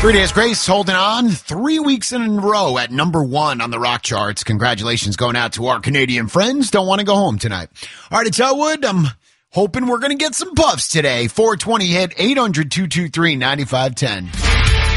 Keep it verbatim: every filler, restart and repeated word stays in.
Three Days Grace holding on three weeks in a row at number one on the rock charts. Congratulations going out to our Canadian friends. Don't want to go home tonight. All right, it's Elwood. I'm hoping we're going to get some puffs today. four twenty hit, eight hundred, two two three, nine five one zero.